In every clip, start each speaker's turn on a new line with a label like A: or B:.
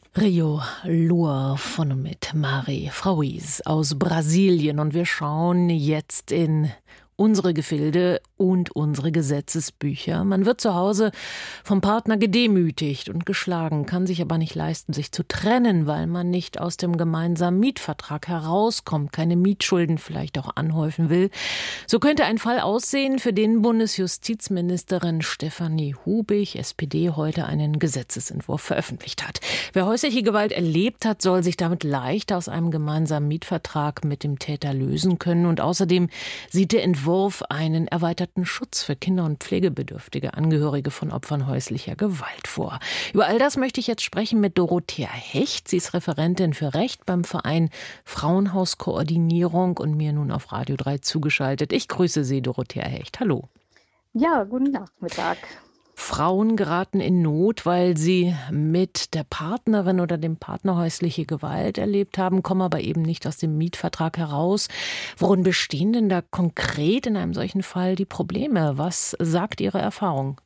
A: Rio Lua von mit Mari Frauis aus Brasilien. Und wir schauen jetzt in unsere Gefilde und unsere Gesetzesbücher. Man wird zu Hause vom Partner gedemütigt und geschlagen, kann sich aber nicht leisten, sich zu trennen, weil man nicht aus dem gemeinsamen Mietvertrag herauskommt, keine Mietschulden vielleicht auch anhäufen will. So könnte ein Fall aussehen, für den Bundesjustizministerin Stefanie Hubig, SPD, heute einen Gesetzesentwurf veröffentlicht hat. Wer häusliche Gewalt erlebt hat, soll sich damit leicht aus einem gemeinsamen Mietvertrag mit dem Täter lösen können. Und außerdem sieht der Entwurf einen erweiterten Schutz für Kinder- und pflegebedürftige Angehörige von Opfern häuslicher Gewalt vor. Über all das möchte ich jetzt sprechen mit Dorothea Hecht. Sie ist Referentin für Recht beim Verein Frauenhauskoordinierung und mir nun auf Radio 3 zugeschaltet. Ich grüße Sie, Dorothea Hecht. Hallo.
B: Ja, guten Nachmittag.
A: Frauen geraten in Not, weil sie mit der Partnerin oder dem Partner häusliche Gewalt erlebt haben, kommen aber eben nicht aus dem Mietvertrag heraus. Worin bestehen denn da konkret in einem solchen Fall die Probleme? Was sagt Ihre Erfahrung?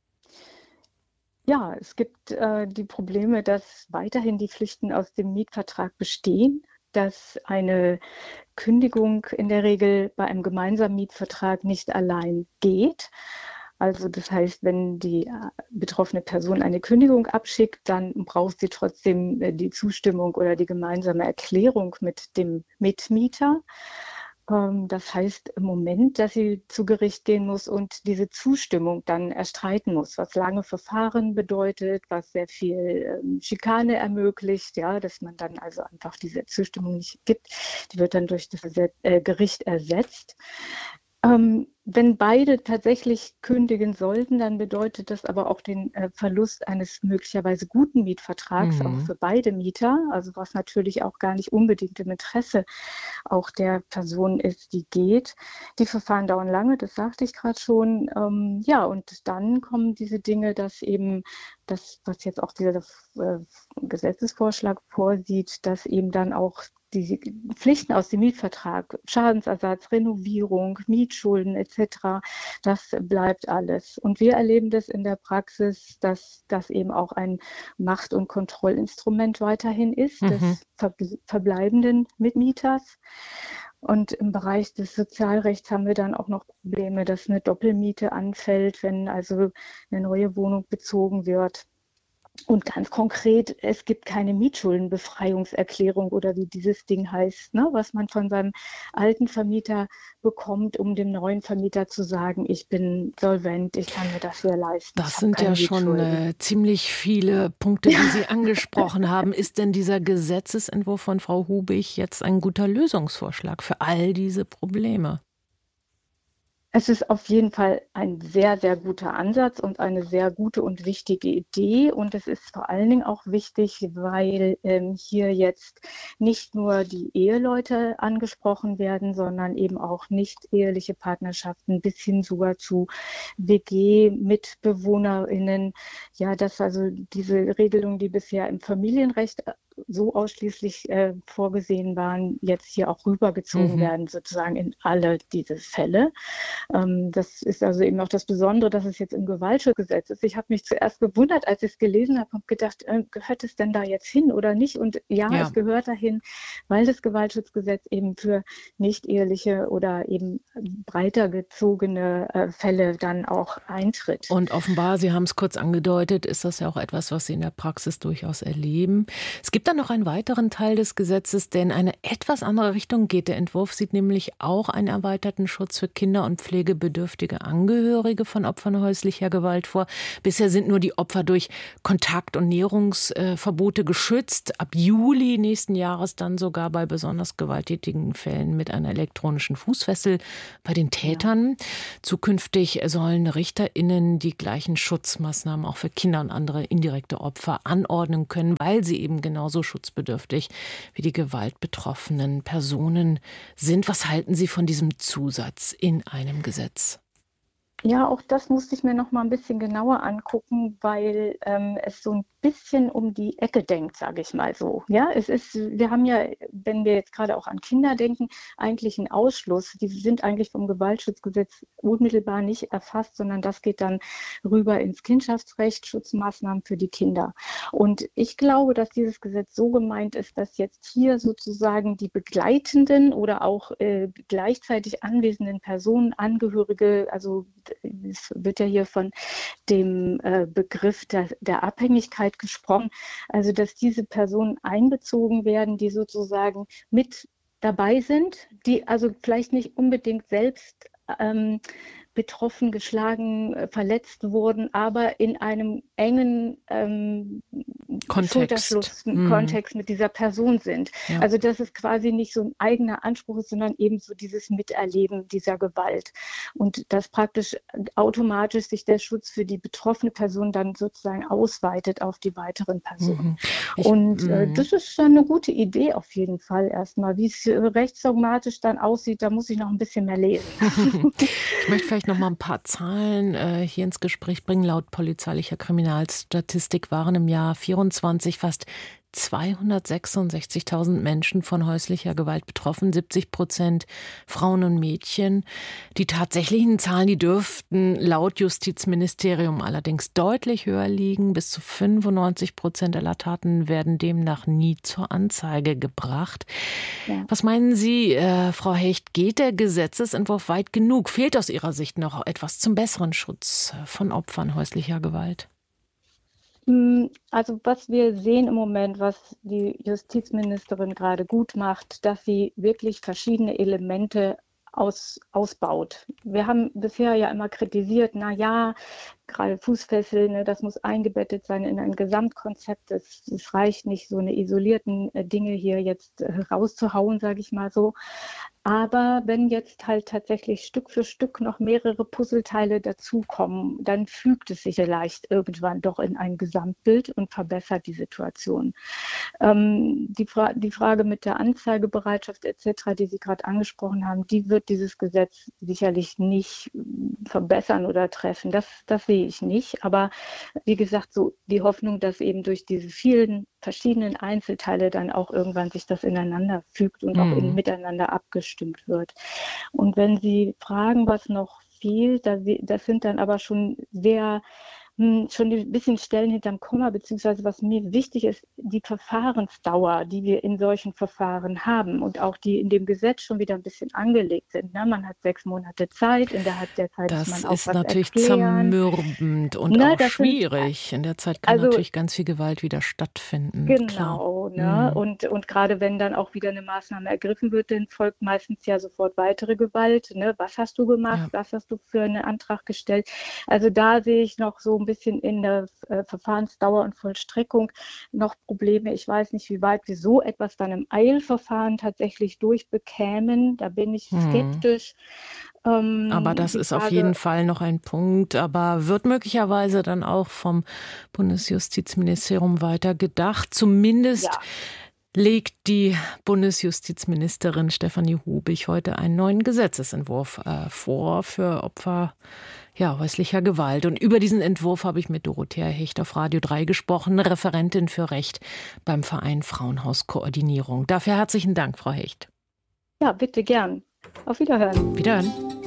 B: Ja, es gibt die Probleme, dass weiterhin die Pflichten aus dem Mietvertrag bestehen, dass eine Kündigung in der Regel bei einem gemeinsamen Mietvertrag nicht allein geht. Also das heißt, wenn die betroffene Person eine Kündigung abschickt, dann braucht sie trotzdem die Zustimmung oder die gemeinsame Erklärung mit dem Mitmieter. Das heißt im Moment, dass sie zu Gericht gehen muss und diese Zustimmung dann erstreiten muss, was lange Verfahren bedeutet, was sehr viel Schikane ermöglicht, ja, dass man dann also einfach diese Zustimmung nicht gibt. Die wird dann durch das Gericht ersetzt. Wenn beide tatsächlich kündigen sollten, dann bedeutet das aber auch den Verlust eines möglicherweise guten Mietvertrags, auch für beide Mieter, also was natürlich auch gar nicht unbedingt im Interesse auch der Person ist, die geht. Die Verfahren dauern lange, das sagte ich gerade schon. Ja, und dann kommen diese Dinge, dass eben das, was jetzt auch dieser Gesetzesvorschlag vorsieht, dass eben dann auch die Pflichten aus dem Mietvertrag, Schadensersatz, Renovierung, Mietschulden etc., das bleibt alles. Und wir erleben das in der Praxis, dass das eben auch ein Macht- und Kontrollinstrument weiterhin ist, des verbleibenden Mitmieters. Und im Bereich des Sozialrechts haben wir dann auch noch Probleme, dass eine Doppelmiete anfällt, wenn also eine neue Wohnung bezogen wird. Und ganz konkret, es gibt keine Mietschuldenbefreiungserklärung oder wie dieses Ding heißt, ne, was man von seinem alten Vermieter bekommt, um dem neuen Vermieter zu sagen, ich bin solvent, ich kann mir das hier leisten.
A: Das sind ja schon ziemlich viele Punkte, die Sie angesprochen haben. Ist denn dieser Gesetzesentwurf von Frau Hubig jetzt ein guter Lösungsvorschlag für all diese Probleme?
B: Es ist auf jeden Fall ein sehr, sehr guter Ansatz und eine sehr gute und wichtige Idee. Und es ist vor allen Dingen auch wichtig, weil hier jetzt nicht nur die Eheleute angesprochen werden, sondern eben auch nicht eheliche Partnerschaften bis hin sogar zu WG-MitbewohnerInnen. Ja, dass also diese Regelungen, die bisher im Familienrecht so ausschließlich vorgesehen waren, jetzt hier auch rübergezogen werden, sozusagen in alle diese Fälle. Das ist also eben auch das Besondere, dass es jetzt im Gewaltschutzgesetz ist. Ich habe mich zuerst gewundert, als ich es gelesen habe und gedacht, gehört es denn da jetzt hin oder nicht? Und ja, es gehört dahin, weil das Gewaltschutzgesetz eben für nicht-eheliche oder eben breiter gezogene Fälle dann auch eintritt.
A: Und offenbar, Sie haben es kurz angedeutet, ist das ja auch etwas, was Sie in der Praxis durchaus erleben. Es gibt dann noch einen weiteren Teil des Gesetzes, der in eine etwas andere Richtung geht. Der Entwurf sieht nämlich auch einen erweiterten Schutz für Kinder- und pflegebedürftige Angehörige von Opfern häuslicher Gewalt vor. Bisher sind nur die Opfer durch Kontakt- und Näherungsverbote geschützt. Ab Juli nächsten Jahres dann sogar bei besonders gewalttätigen Fällen mit einer elektronischen Fußfessel bei den Tätern. Ja. Zukünftig sollen RichterInnen die gleichen Schutzmaßnahmen auch für Kinder und andere indirekte Opfer anordnen können, weil sie eben genauso schutzbedürftig wie die gewaltbetroffenen Personen sind. Was halten Sie von diesem Zusatz in einem Gesetz?
B: Ja, auch das musste ich mir noch mal ein bisschen genauer angucken, weil es so ein bisschen um die Ecke denkt, sage ich mal so. Ja, wir haben ja, wenn wir jetzt gerade auch an Kinder denken, eigentlich einen Ausschluss. Die sind eigentlich vom Gewaltschutzgesetz unmittelbar nicht erfasst, sondern das geht dann rüber ins Kindschaftsrecht, Schutzmaßnahmen für die Kinder. Und ich glaube, dass dieses Gesetz so gemeint ist, dass jetzt hier sozusagen die begleitenden oder auch gleichzeitig anwesenden Personen, Angehörige, also es wird ja hier von dem Begriff der Abhängigkeit gesprochen, also dass diese Personen einbezogen werden, die sozusagen mit dabei sind, die also vielleicht nicht unbedingt selbst betroffen, geschlagen, verletzt wurden, aber in einem engen Schulterschluss, Kontext mit dieser Person sind. Ja. Also dass es quasi nicht so ein eigener Anspruch ist, sondern eben so dieses Miterleben dieser Gewalt. Und dass praktisch automatisch sich der Schutz für die betroffene Person dann sozusagen ausweitet auf die weiteren Personen. Das ist schon eine gute Idee auf jeden Fall erstmal. Wie es rechtsdogmatisch dann aussieht, da muss ich noch ein bisschen mehr lesen.
A: Ich möchte vielleicht noch mal ein paar Zahlen hier ins Gespräch bringen. Laut polizeilicher Kriminalstatistik waren im Jahr 24 fast 266.000 Menschen von häuslicher Gewalt betroffen, 70% Frauen und Mädchen. Die tatsächlichen Zahlen, die dürften laut Justizministerium allerdings deutlich höher liegen. Bis zu 95% aller Taten werden demnach nie zur Anzeige gebracht. Ja. Was meinen Sie, Frau Hecht, geht der Gesetzesentwurf weit genug? Fehlt aus Ihrer Sicht noch etwas zum besseren Schutz von Opfern häuslicher Gewalt?
B: Also was wir sehen im Moment, was die Justizministerin gerade gut macht, dass sie wirklich verschiedene Elemente ausbaut. Wir haben bisher ja immer kritisiert, gerade Fußfesseln, ne, das muss eingebettet sein in ein Gesamtkonzept. Es reicht nicht, so eine isolierten Dinge hier jetzt rauszuhauen, sage ich mal so. Aber wenn jetzt halt tatsächlich Stück für Stück noch mehrere Puzzleteile dazukommen, dann fügt es sich vielleicht irgendwann doch in ein Gesamtbild und verbessert die Situation. Die Frage mit der Anzeigebereitschaft etc., die Sie gerade angesprochen haben, die wird dieses Gesetz sicherlich nicht verbessern oder treffen. Das sehe ich nicht. Aber wie gesagt, so die Hoffnung, dass eben durch diese vielen verschiedenen Einzelteile dann auch irgendwann sich das ineinander fügt und auch miteinander abgestimmt wird. Und wenn Sie fragen, was noch fehlt, das sind dann aber schon ein bisschen Stellen hinterm Komma, beziehungsweise was mir wichtig ist, die Verfahrensdauer, die wir in solchen Verfahren haben und auch die in dem Gesetz schon wieder ein bisschen angelegt sind. Ne? Man hat 6 Monate Zeit, innerhalb der Zeit muss man auch was erklären. Das ist natürlich
A: zermürbend und auch schwierig. In der Zeit kann natürlich ganz viel Gewalt wieder stattfinden.
B: Genau. Ne? Und gerade wenn dann auch wieder eine Maßnahme ergriffen wird, dann folgt meistens ja sofort weitere Gewalt. Ne? Was hast du gemacht? Ja. Was hast du für einen Antrag gestellt? Also da sehe ich noch so ein bisschen in der Verfahrensdauer und Vollstreckung noch Probleme. Ich weiß nicht, wie weit wir so etwas dann im Eilverfahren tatsächlich durchbekämen. Da bin ich skeptisch.
A: Aber das ist auf jeden Fall noch ein Punkt, aber wird möglicherweise dann auch vom Bundesjustizministerium weiter gedacht. Zumindest legt die Bundesjustizministerin Stefanie Hubig heute einen neuen Gesetzesentwurf vor für Opfer häuslicher Gewalt. Und über diesen Entwurf habe ich mit Dorothea Hecht auf Radio 3 gesprochen, Referentin für Recht beim Verein Frauenhaus Koordinierung. Dafür herzlichen Dank, Frau Hecht.
B: Ja, bitte gern. Auf Wiederhören.
A: Wiederhören.